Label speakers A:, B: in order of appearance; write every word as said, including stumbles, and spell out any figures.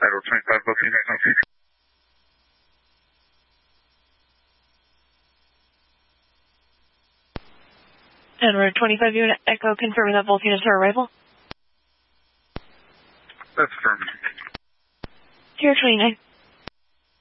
A: Edward twenty-five, Volcano Echo.
B: Edward twenty-five, unit Echo, confirming that both units are arrival.
A: That's affirmed.
B: Sierra twenty-nine.